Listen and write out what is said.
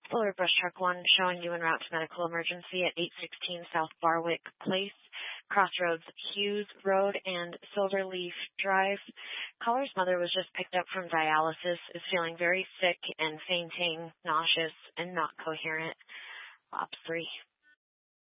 Fuller Brush Truck 1 showing you en route to medical emergency at 816 South Barwick Place, Crossroads Hughes Road, and Silverleaf Drive. Caller's mother was just picked up from dialysis, is feeling very sick and fainting, nauseous, and not coherent. Ops 3.